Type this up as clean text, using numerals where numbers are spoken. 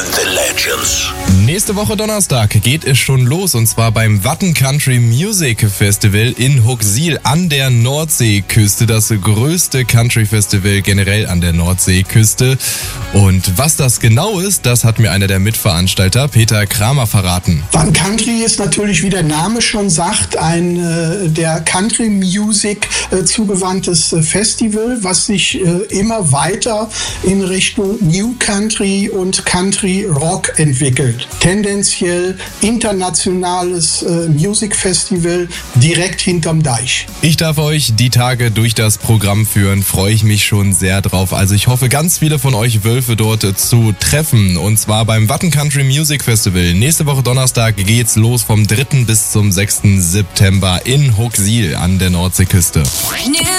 and the Legends. Nächste Woche Donnerstag geht es schon los, und zwar beim Watten Country Music Festival in Huxil an der Nordseeküste. Das größte Country Festival generell an der Nordseeküste. Und was das genau ist, das hat mir einer der Mitveranstalter, Peter Kramer, verraten. Watten Country ist natürlich, wie der Name schon sagt, ein der Country Music zugewandtes Festival, was sich immer weiter in Richtung New Country und Country Rock entwickelt. Tendenziell internationales Music Festival direkt hinterm Deich. Ich darf euch die Tage durch das Programm führen, freue ich mich schon sehr drauf. Also ich hoffe, ganz viele von euch Wölfe dort zu treffen, und zwar beim Watten Country Music Festival. Nächste Woche Donnerstag geht's los vom 3. bis zum 6. September in Huxil an der Nordseeküste.